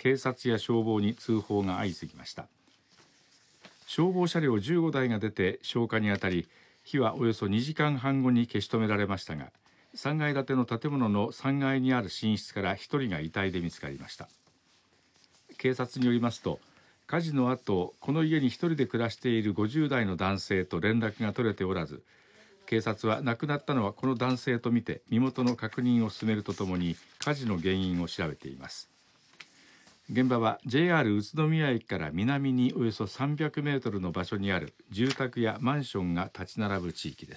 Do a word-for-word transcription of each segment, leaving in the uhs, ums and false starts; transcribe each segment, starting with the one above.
警察や消防に通報が相次ぎました。消防車両じゅうごだいが出て消火にあたり、火はおよそにじかんはん後に消し止められましたが、さんがい建ての建物のさんがいにある寝室からひとりが遺体で見つかりました。警察によりますと、火事の後、この家にひとりで暮らしているごじゅうだいの男性と連絡が取れておらず、警察は亡くなったのはこの男性とみて身元の確認を進めるとともに火事の原因を調べています。現場は ジェイアール 宇都宮駅から南におよそさんびゃくメートルの場所にある住宅やマンションが立ち並ぶ地域です。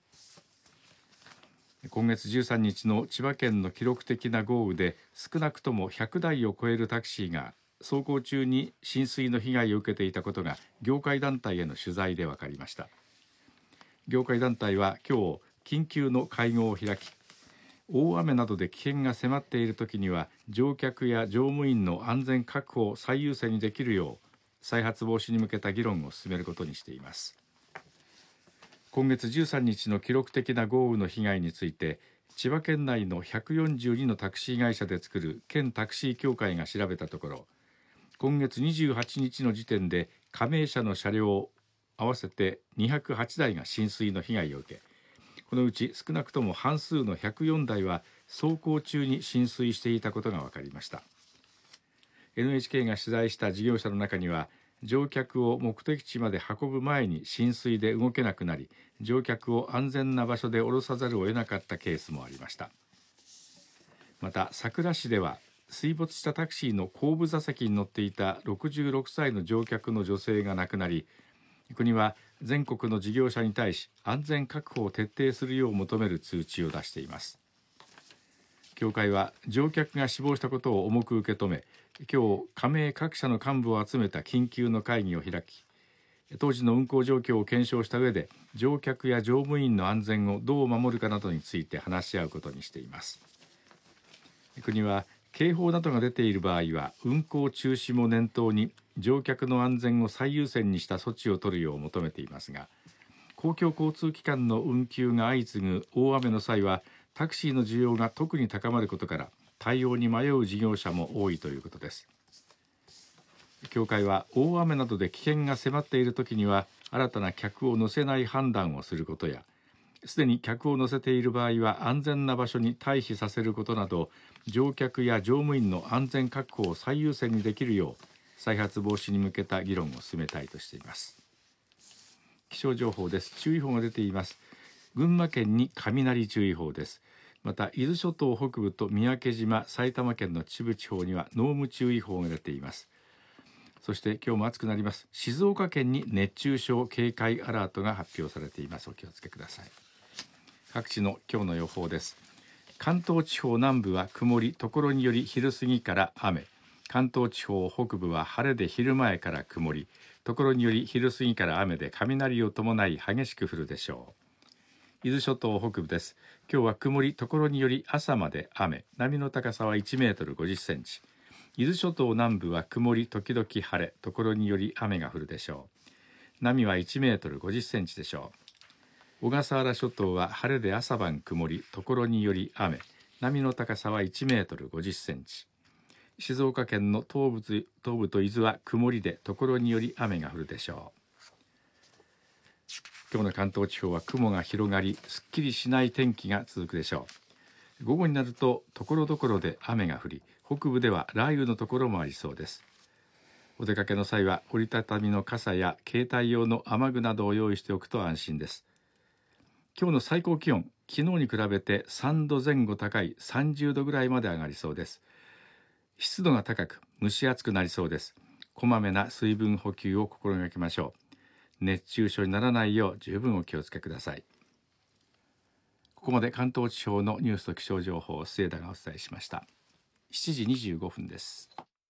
今月じゅうさんにちの千葉県の記録的な豪雨で少なくともひゃくだいを超えるタクシーが走行中に浸水の被害を受けていたことが業界団体への取材で分かりました。業界団体は今日緊急の会合を開き、大雨などで危険が迫っているときには乗客や乗務員の安全確保を最優先にできるよう再発防止に向けた議論を進めることにしています。今月じゅうさんにちの記録的な豪雨の被害について、千葉県内のひゃくよんじゅうにのタクシー会社で作る県タクシー協会が調べたところ、今月にじゅうはちにちの時点で加盟社の車両合わせてにひゃくはちだいが浸水の被害を受け、このうち少なくとも半数のひゃくよんだいは走行中に浸水していたことが分かりました。 エヌエイチケー が取材した事業者の中には、乗客を目的地まで運ぶ前に浸水で動けなくなり、乗客を安全な場所で降ろさざるを得なかったケースもありました。また佐倉市では水没したタクシーの後部座席に乗っていたろくじゅうろくさいの乗客の女性が亡くなり、国は全国の事業者に対し安全確保を徹底するよう求める通知を出しています。協会は乗客が死亡したことを重く受け止め、今日加盟各社の幹部を集めた緊急の会議を開き、当時の運行状況を検証した上で乗客や乗務員の安全をどう守るかなどについて話し合うことにしています。国は警報などが出ている場合は運行中止も念頭に乗客の安全を最優先にした措置を取るよう求めていますが、公共交通機関の運休が相次ぐ大雨の際はタクシーの需要が特に高まることから対応に迷う事業者も多いということです。協会は大雨などで危険が迫っているときには新たな客を乗せない判断をすることや、すでに客を乗せている場合は安全な場所に退避させることなど、乗客や乗務員の安全確保を最優先にできるよう再発防止に向けた議論を進めたいとしています。気象情報です。注意報が出ています。群馬県に雷注意報です。また伊豆諸島北部と三宅島、埼玉県の秩父地方には濃霧注意報が出ています。そして今日も暑くなります。静岡県に熱中症警戒アラートが発表されています。お気をつけください。各地の今日の予報です。関東地方南部は曇り、ところにより昼過ぎから雨。関東地方北部は晴れで昼前から曇り、ところにより昼過ぎから雨で雷を伴い激しく降るでしょう。伊豆諸島北部です。今日は曇り、ところにより朝まで雨。波の高さはいちメートルごじゅっセンチ。伊豆諸島南部は曇り時々晴れ、ところにより雨が降るでしょう。波はいちメートルごじゅっセンチでしょう。小笠原諸島は晴れで朝晩曇り、ところにより雨。波の高さはいちメートルごじゅっセンチ。静岡県の東部、東部と伊豆は曇りで、ところにより雨が降るでしょう。今日の関東地方は雲が広がり、すっきりしない天気が続くでしょう。午後になるとところどころで雨が降り、北部では雷雨のところもありそうです。お出かけの際は折りたたみの傘や携帯用の雨具などを用意しておくと安心です。今日の最高気温、昨日に比べてさんどぜん後高いさんじゅうどぐらいまで上がりそうです。湿度が高く蒸し暑くなりそうです。こまめな水分補給を心がけましょう。熱中症にならないよう十分お気をつけください。ここまで関東地方のニュースと気象情報を末田がお伝えしました。しちじにじゅうごふんです。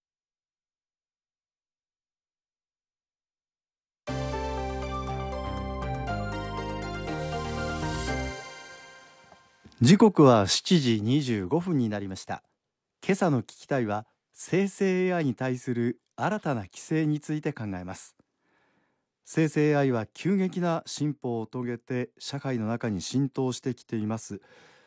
時刻はしちじにじゅうごふんになりました。今朝の聞きたいは生成 エーアイ に対する新たな規制について考えます。生成 エーアイ は急激な進歩を遂げて社会の中に浸透してきています。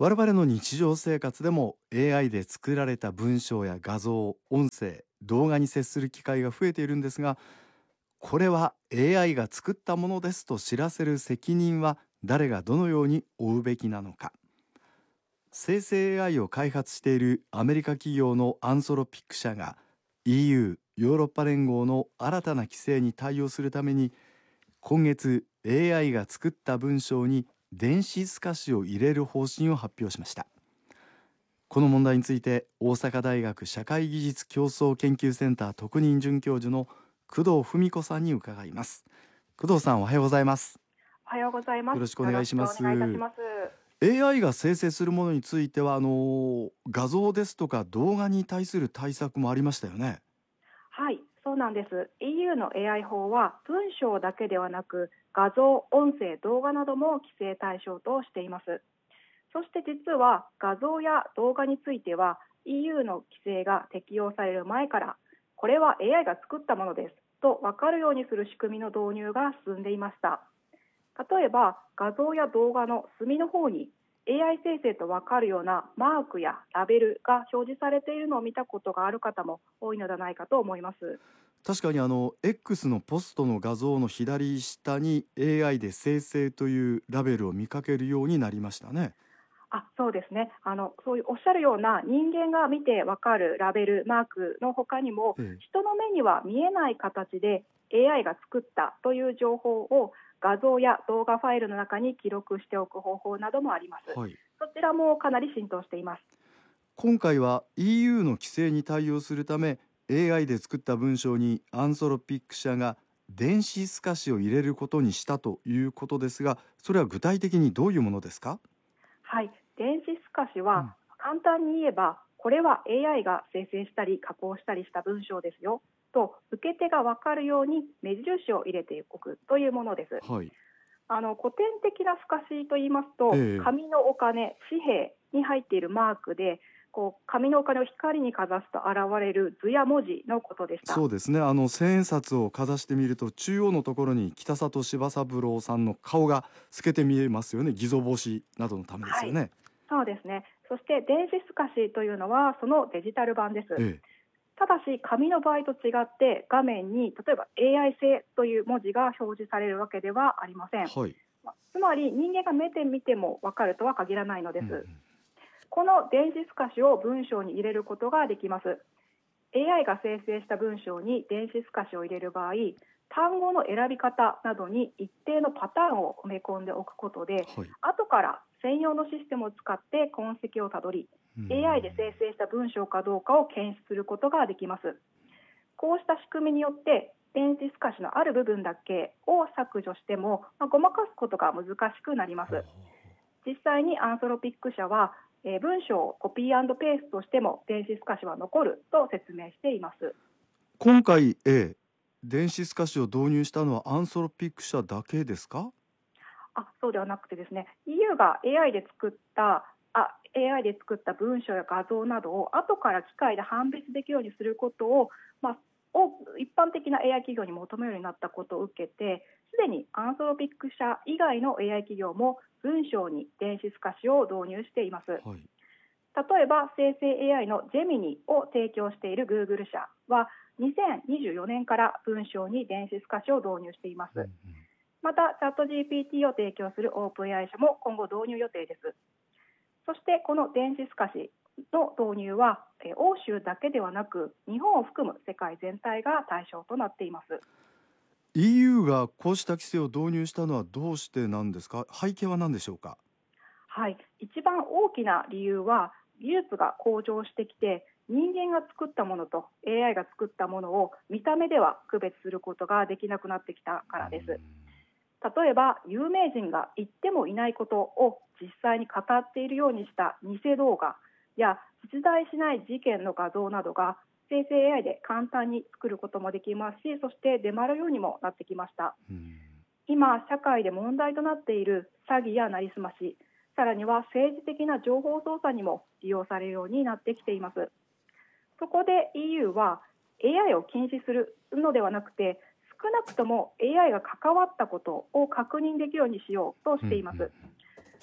我々の日常生活でも エーアイ で作られた文章や画像、音声、動画に接する機会が増えているんですが、これは エーアイ が作ったものですと知らせる責任は誰がどのように負うべきなのか。生成 エーアイ を開発しているアメリカ企業のアンソロピック社が イーユー ヨーロッパ連合の新たな規制に対応するために、今月 エーアイ が作った文章に電子透かしを入れる方針を発表しました。この問題について大阪大学社会技術競争研究センター特任准教授の工藤文子さんに伺います。工藤さん、おはようございます。 おはようございます。 よろしくお願いします。 よろしくお願いいたします。 エーアイ が生成するものについてはあの画像ですとか動画に対する対策もありましたよね。 はい、そうなんです。 イーユー の エーアイ 法は文章だけではなく画像、音声、動画なども規制対象としています。そして実は画像や動画については イーユー の規制が適用される前からこれは エーアイ が作ったものですと分かるようにする仕組みの導入が進んでいました。例えば画像や動画の隅の方に エーアイ 生成と分かるようなマークやラベルが表示されているのを見たことがある方も多いのではないかと思います。 確かにあの X のポストの画像の左下に エーアイ で生成というラベルを見かけるようになりましたね。 あ、そうですね。あのそういうおっしゃるような人間が見てわかるラベル、マークの他にも、 ええ、 人の目には見えない形で エーアイ が作ったという情報を画像や動画ファイルの中に記録しておく方法などもあります。 はい、 そちらもかなり浸透しています。 今回は イーユー の規制に対応するため エーアイ で作った文章にアンソロピック社が電子透かしを入れることにしたということですが、それは具体的にどういうものですか？ はい、電子透かしうんは簡単に言えば、これは エーアイ が生成したり加工したりした文章ですよと受け手が分かるように目印を入れておくというものです。 はい、 あの古典的な透かしといいますと、 ええ、 紙のお金、紙幣に入っているマークでこう紙のお金を光にかざすと現れる図や文字のことでした。 そうですね。あの千円札をかざしてみると中央のところに北里柴三郎さんの顔が透けて見えますよね。偽造防止などのためですよね。 はい、そうですね。そして電子透かしというのはそのデジタル版です。 ええ、 ただし紙の場合と違って画面に例えば エーアイ 製という文字が表示されるわけではありません。 はい、 まつまり人間が目で見ても分かるとは限らないのです。 うんうん、 この電子透かしを文章に入れることができます。エーアイ が生成した文章に電子透かしを入れる場合、単語の選び方などに一定のパターンを埋め込んでおくことで、 はい、 後から専用のシステムを使って痕跡をたどり、 うん、 エーアイ で生成した文章かどうかを検出することができます。こうした仕組みによって電子透かしのある部分だけを削除しても、まあ、ごまかすことが難しくなります。実際にアンソロピック社は、えー、文章をコピー&ペーストしても電子透かしは残ると説明しています。 今回、ええ、電子透かしを導入したのはアンソロピック社だけですか？ あ、そうではなくてですね、 イーユー が エーアイ で作ったあ エーアイ で作った文章や画像などを後から機械で判別できるようにすることを、まあ、を一般的な エーアイ 企業に求めるようになったことを受けて、すでにアンソロピック社以外の エーアイ 企業も文章に電子透かしを導入しています。 はい、 例えば生成 エーアイ のジェミニを提供している Google 社はにせんにじゅうよねんから文章に電子透かしを導入しています。 うんうん、 またチャット ジーピーティー を提供する オープンエーアイ 社も今後導入予定です。そしてこの電子透かしの導入は欧州だけではなく日本を含む世界全体が対象となっています。 イーユー がこうした規制を導入したのはどうしてなんですか？背景は何でしょうか？ はい、一番大きな理由は技術が向上してきて人間が作ったものと エーアイ が作ったものを見た目では区別することができなくなってきたからです。例えば有名人が言ってもいないことを実際に語っているようにした偽動画や実在しない事件の画像などが生成 エーアイ で簡単に作ることもできますし、そして出回るようにもなってきました。 うん、 今社会で問題となっている詐欺やなりすまし、さらには政治的な情報操作にも利用されるようになってきています。そこで イーユー は エーアイ を禁止するのではなくて、少なくとも エーアイ が関わったことを確認できるようにしようとしています。 うんうん、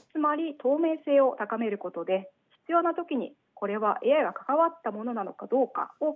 つまり透明性を高めることで、必要な時にこれは エーアイ が関わったものなのかどうかを